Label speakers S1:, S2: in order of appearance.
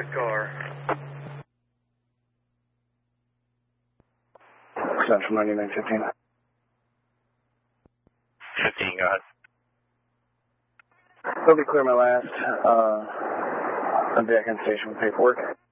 S1: Red car.
S2: Central 9915.
S3: 15, go ahead.
S2: They'll be clear my last. I'm back on station with paperwork.